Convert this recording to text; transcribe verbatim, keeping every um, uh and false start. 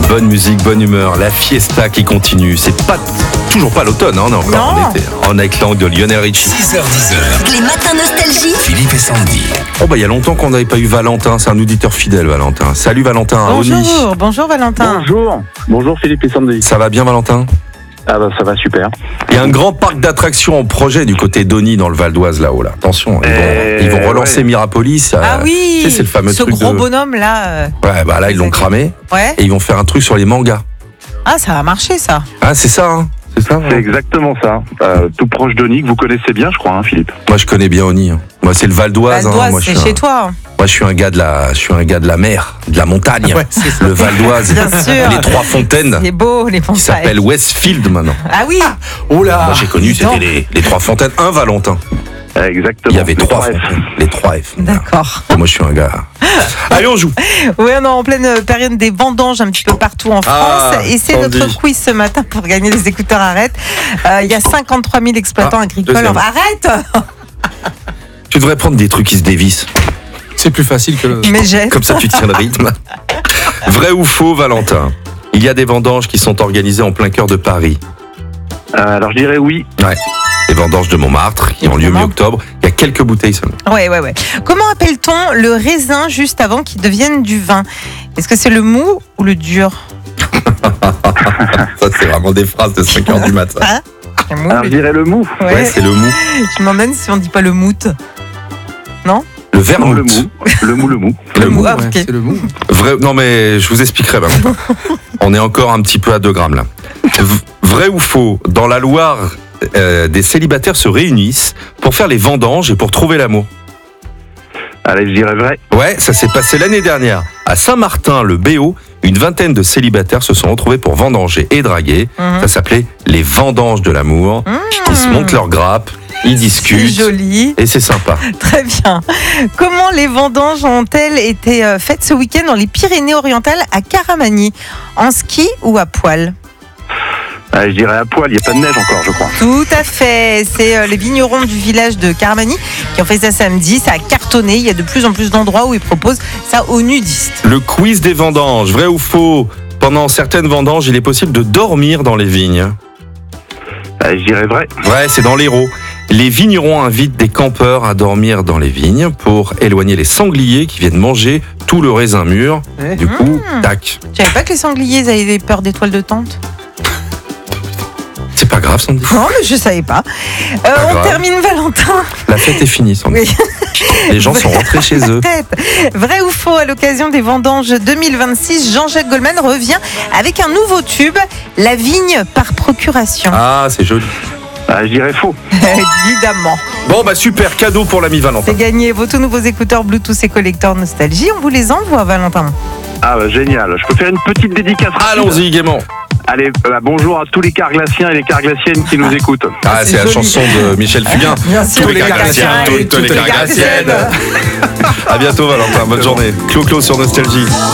Bonne musique, bonne humeur, la fiesta qui continue. C'est pas toujours pas l'automne, hein, on est encore Non. en été. En avec l'angle de Lionel Richie. six heures dix. Les matins nostalgie. Philippe et Sandy. Oh bah il y a longtemps qu'on n'avait pas eu Valentin, c'est un auditeur fidèle Valentin. Salut Valentin, à Oni. Bonjour, bonjour Valentin. Bonjour, bonjour Philippe et Sandy. Ça va bien Valentin? Ah bah ça va super. Il y a un grand parc d'attractions en projet du côté d'Oni dans le Val d'Oise là-haut là. Attention, ils vont, Euh, ils vont relancer ouais. Mirapolis. euh, Ah oui, tu sais, c'est le fameux ce truc gros de... bonhomme là. euh, Ouais bah là ils l'ont cramé Ouais. et ils vont faire un truc sur les mangas. Ah, ça a marché ça. Ah c'est ça hein? C'est ça C'est hein. exactement ça. Euh, tout proche d'Oni, que vous connaissez bien je crois, hein, Philippe. Moi je connais bien Oni. hein. Moi c'est le Val d'Oise. Val hein. d'Oise, Moi, je c'est suis chez un- toi. Moi je suis un gars de la, je suis un gars de la mer, de la montagne. Ouais, c'est ça. Le Val d'Oise. Bien sûr. Les Trois Fontaines. C'est beau les Qui montagnes. s'appelle Westfield maintenant. Ah oui. Oh là. Moi j'ai connu, dis donc. c'était les, les Trois Fontaines, un Valentin. Euh, exactement. Il y avait Les trois F. Fontaines. Les trois F. D'accord. Et moi je suis un gars. Allez on joue. Oui, on est en pleine période des vendanges un petit peu partout en France. Ah, et c'est Sandy. notre quiz ce matin pour gagner des écouteurs Arrête. Euh, Il y a cinquante-trois mille exploitants Ah, agricoles. deuxième. Arrête. Tu devrais prendre des trucs qui se dévissent. C'est plus facile que le. Mais j'ai. Comme ça tu tiens le rythme. Vrai ou faux Valentin? Il y a des vendanges qui sont organisées en plein cœur de Paris. Euh, alors je dirais oui. Ouais. Les vendanges de Montmartre qui ont lieu Évidemment. mi-octobre. Il y a quelques bouteilles seulement. Ouais, ouais, ouais. Comment appelle-t-on le raisin juste avant qu'il devienne du vin? Est-ce que c'est le mou ou le dur? Ça c'est vraiment des phrases de cinq heures du matin. Hein? Le mou, Alors je le- dirais le mou. Ouais. Ouais, c'est le mou. Je m'en demande si on dit pas le mout. Le Non, vermouth. le mou. Le mou, le mou. Le mou. Ah, Ouais, ok. c'est le mou. Vrai, non mais je vous expliquerai Valentin. On est encore un petit peu à deux grammes là. V- Vrai ou faux? Dans la Loire, euh, des célibataires se réunissent pour faire les vendanges et pour trouver l'amour. Allez, je dirais vrai. Ouais, ça s'est passé l'année dernière. À Saint-Martin-le-Béau, une vingtaine de célibataires se sont retrouvés pour vendanger et draguer. Mhm. Ça s'appelait les vendanges de l'amour. Ils se montent leurs grappes, ils C'est discutent. joli. Et c'est sympa. Très bien. Comment les vendanges ont-elles été euh, faites ce week-end dans les Pyrénées-Orientales à Caramani? En ski ou à poil? Allez, je dirais à poil, il n'y a pas de neige encore, je crois. Tout à fait. C'est euh, les vignerons du village de Caramani qui ont fait ça samedi. Ça a cartonné. Il y a de plus en plus d'endroits où ils proposent ça aux nudistes. Le quiz des vendanges, vrai ou faux? Pendant certaines vendanges, il est possible de dormir dans les vignes. Allez, je dirais vrai. Ouais, c'est dans l'Hérault. Les vignerons invitent des campeurs à dormir dans les vignes pour éloigner les sangliers qui viennent manger tout le raisin mûr. Ouais. Du coup, tac. Je savais pas que les sangliers ils avaient peur des toiles de tente. C'est pas grave, Sandy. Non, mais je savais pas. Euh, on grave. termine Valentin. La fête est finie, Sandy. Oui. Les gens sont rentrés chez eux. Peut-être. Vrai ou faux, à l'occasion des vendanges deux mille vingt-six, Jean-Jacques Goldman revient avec un nouveau tube, la vigne par procuration. Ah, c'est joli. Ah, je dirais faux. Évidemment. Bon, bah super, cadeau pour l'ami Valentin. C'est gagné vos tout nouveaux écouteurs Bluetooth et collector Nostalgie. On vous les envoie, Valentin. Ah, bah, génial. Je peux faire une petite dédicace rapide. Allons-y, gaiement. Allez, bah, bonjour à tous les carglaciens et les carglaciennes qui nous écoutent. Ah, c'est c'est la joli. chanson de Michel Fugain. Bien sûr. Tous les carglaciens, toutes les carglaciennes. À bientôt, Valentin. Bonne journée. Clo-Clo sur Nostalgie.